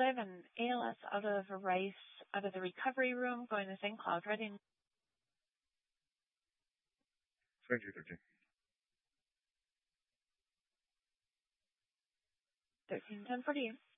I have an ALS out of Rice, out of the recovery room, going to St. Cloud, ready. Thank you, 13. 13, 10 for you.